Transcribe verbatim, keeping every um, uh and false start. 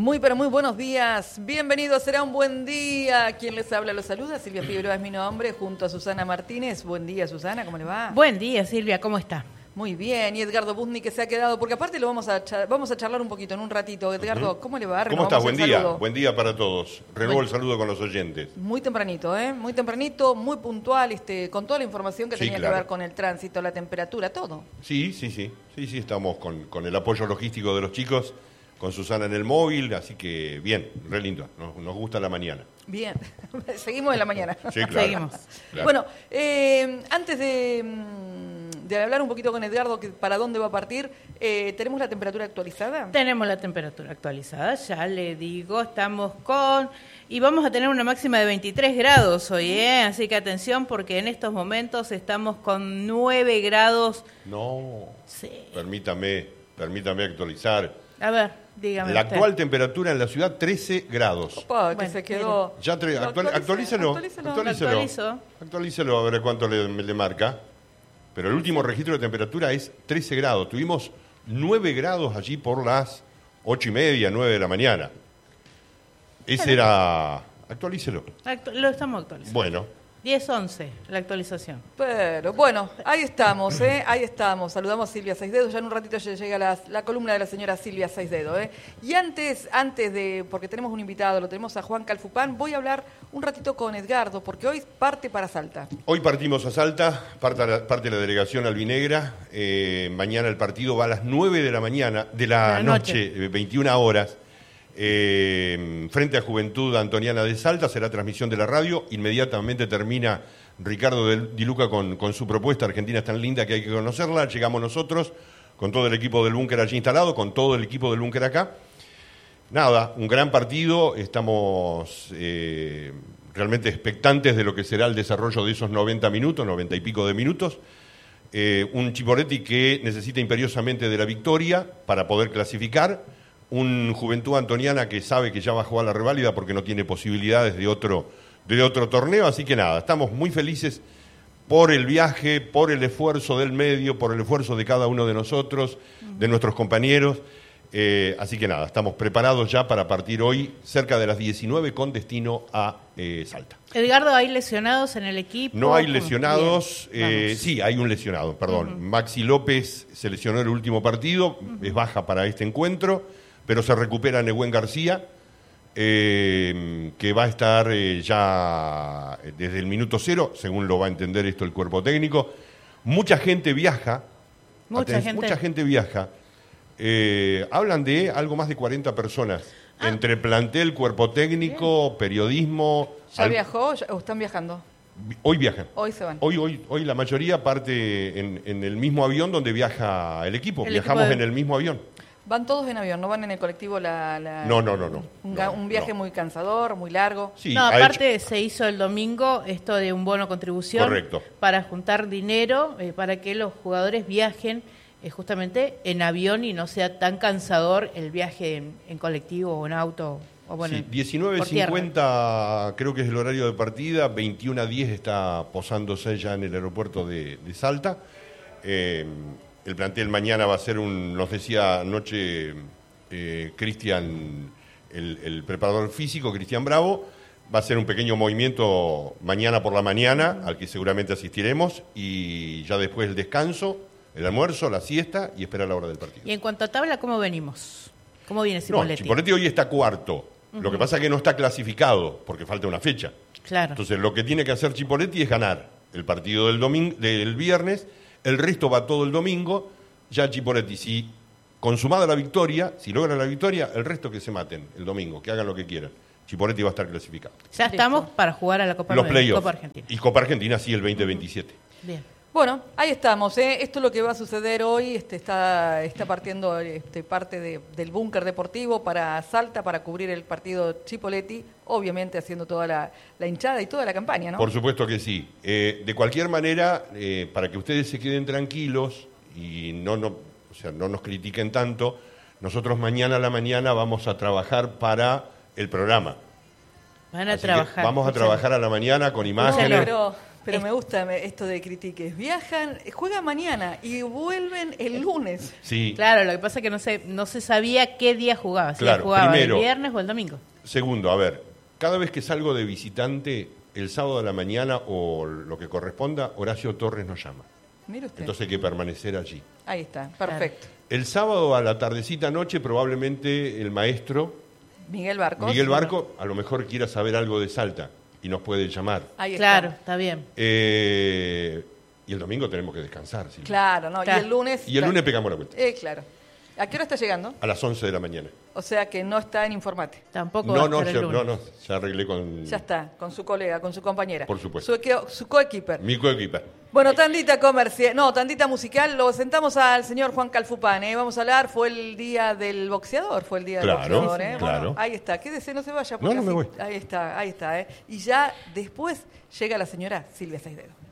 Muy, pero muy buenos días. Bienvenidos, será un buen día. Quien les habla los saluda, Silvia Figueroa es mi nombre, junto a Susana Martínez. Buen día, Susana, ¿cómo le va? Buen día, Silvia, ¿cómo está? Muy bien, y Edgardo Buzny que se ha quedado, porque aparte lo vamos a char- vamos a charlar un poquito en un ratito. Edgardo, uh-huh. ¿Cómo le va? ¿Cómo estás? Buen día, saludo. Buen día para todos. Renuevo bueno. el saludo con los oyentes. Muy tempranito, ¿eh? Muy tempranito, muy puntual, este, con toda la información que sí, tenía claro. que ver con el tránsito, la temperatura, todo. Sí, sí, sí, sí, sí, estamos con, con el apoyo logístico de los chicos, con Susana en el móvil, así que bien, re lindo, nos, nos gusta la mañana. Bien, seguimos en la mañana. Sí, claro. Seguimos. Claro. Bueno, eh, antes de, de hablar un poquito con Edgardo, que para dónde va a partir, eh, ¿tenemos la temperatura actualizada? Tenemos la temperatura actualizada, ya le digo, estamos con... Y vamos a tener una máxima de veintitrés grados hoy, ¿eh? Así que atención, porque en estos momentos estamos con nueve grados. No, sí. permítame, permítame actualizar. A ver, dígame. La usted. actual temperatura en la ciudad, trece grados. Opa, que bueno, se quedó. Ya tre- actual, actualícelo, actualícelo, actualícelo. Actualícelo a ver cuánto le, le marca. Pero el último registro de temperatura es trece grados. Tuvimos nueve grados allí por las ocho y media, nueve de la mañana. Ese era... Actualícelo. Actu- lo estamos actualizando. Bueno. diez once, la actualización. Pero, bueno, ahí estamos, ¿eh? Ahí estamos. Saludamos a Silvia Seisdedo. Ya en un ratito llega la, la columna de la señora Silvia Seisdedo, ¿eh? Y antes, antes de... Porque tenemos un invitado, lo tenemos a Juan Calfupán, voy a hablar un ratito con Edgardo, porque hoy parte para Salta. Hoy partimos a Salta, parte la, parte la delegación albinegra. Eh, mañana el partido va a las nueve de la mañana, de la, la noche, noche, veintiuna horas. Eh, frente a Juventud Antoniana de Salta, será transmisión de la radio. Inmediatamente termina Ricardo Di Luca con, con su propuesta. Argentina es tan linda que hay que conocerla. Llegamos nosotros con todo el equipo del búnker allí instalado, con todo el equipo del búnker acá. Nada, un gran partido. Estamos eh, realmente expectantes de lo que será el desarrollo de esos noventa minutos, noventa y pico de minutos. Eh, un Chiporetti que necesita imperiosamente de la victoria para poder clasificar. Un Juventud Antoniana que sabe que ya va a jugar la reválida porque no tiene posibilidades de otro, de otro torneo. Así que nada, estamos muy felices por el viaje, por el esfuerzo del medio, por el esfuerzo de cada uno de nosotros, de nuestros compañeros. Eh, así que nada, estamos preparados ya para partir hoy cerca de las diecinueve con destino a eh, Salta. Edgardo, ¿hay lesionados en el equipo? No hay lesionados, eh, sí, hay un lesionado, perdón. Uh-huh. Maxi López se lesionó en el último partido, uh-huh. es baja para este encuentro. Pero se recupera Nehuen García, eh, que va a estar eh, ya desde el minuto cero, según lo va a entender esto el cuerpo técnico. Mucha gente viaja. Mucha, gente. mucha gente viaja. Eh, hablan de algo más de cuarenta personas, ah. entre plantel, cuerpo técnico, bien. periodismo. ¿Ya al... viajó o están viajando? Hoy viajan. Hoy se van. Hoy, hoy, hoy la mayoría parte en, en el mismo avión donde viaja el equipo. El Viajamos equipo de... en el mismo avión. Van todos en avión, no van en el colectivo. La, la... No, no, no, no. Un, no, un viaje no. muy cansador, muy largo. Sí, no, aparte hecho... se hizo el domingo esto de un bono contribución. Correcto. Para juntar dinero, eh, para que los jugadores viajen eh, justamente en avión y no sea tan cansador el viaje en, en colectivo o en auto. O bueno, sí, diecinueve cincuenta creo que es el horario de partida, veintiuno diez está posándose ya en el aeropuerto de, de Salta. Eh, El plantel mañana va a ser un, nos decía anoche eh, Cristian, el, el preparador físico, Cristian Bravo, va a ser un pequeño movimiento mañana por la mañana, al que seguramente asistiremos, y ya después el descanso, el almuerzo, la siesta y esperar la hora del partido. Y en cuanto a tabla, ¿cómo venimos? ¿Cómo viene Chipoletti? No, Chipoletti hoy está cuarto. Uh-huh. Lo que pasa es que no está clasificado, porque falta una fecha. Claro. Entonces, lo que tiene que hacer Chipoletti es ganar el partido del domingo, del viernes. El resto va todo el domingo. Ya Chipoletti, si consumada la victoria, si logra la victoria, el resto que se maten el domingo, que hagan lo que quieran. Chipoletti va a estar clasificado. Ya estamos para jugar a la Copa, Los playoffs. Copa Argentina. Y Copa Argentina sí el veinte veintisiete. Bien. Bueno, ahí estamos, ¿eh? Esto es lo que va a suceder hoy. Este está, está partiendo este, parte de, del búnker deportivo para Salta, para cubrir el partido Chipoletti, obviamente haciendo toda la, la hinchada y toda la campaña, ¿no? Por supuesto que sí. Eh, de cualquier manera, eh, para que ustedes se queden tranquilos y no, no, o sea, no nos critiquen tanto, nosotros mañana a la mañana vamos a trabajar para el programa. Van a Así trabajar. Vamos a trabajar a la mañana con imágenes. No, pero, Pero es- me gusta me- esto de critiques. Viajan, juegan mañana y vuelven el lunes. Sí. Claro, lo que pasa es que no se, no se sabía qué día jugaba, si Claro, jugaba primero- el viernes o el domingo. Segundo, a ver, cada vez que salgo de visitante, el sábado de la mañana o lo que corresponda, Horacio Torres nos llama. Mire usted. Entonces hay que permanecer allí. Ahí está, perfecto. El sábado a la tardecita noche, probablemente el maestro Miguel Barcos. Miguel Barco a lo mejor quiera saber algo de Salta y nos puede llamar. Ahí Claro, está. está bien. Eh, y el domingo tenemos que descansar. Silvia. Claro, no. Claro. Y el lunes. Y el lunes pegamos la vuelta. Eh, claro. ¿A qué hora está llegando? A las once de la mañana. O sea que no está en Informate. Tampoco va No, a no, estar el ya, lunes. no, no, ya arreglé con Ya está, con su colega, con su compañera. Por supuesto. Su, equi- su coequiper. mi coequipa. Bueno, tandita comercial, no, tandita musical, lo sentamos al señor Juan Calfupán, ¿eh? Vamos a hablar, fue el día del boxeador, fue el día Claro, del boxeador, ¿eh? claro. Bueno, ahí está, quédese, no se vaya. No, no me así- voy. Ahí está, ahí está, ¿eh? Y ya después llega la señora Silvia Seis Dedos.